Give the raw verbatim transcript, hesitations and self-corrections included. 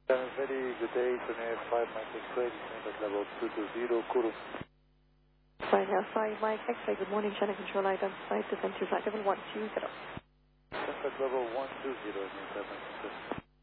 Uh, very good day, Chennai five Mike X-ray, descend at level two two zero, Kuru. China five Mike X-ray, good morning, China Control identified, descend to flight level one two zero. Descend at level one two zero, New seven.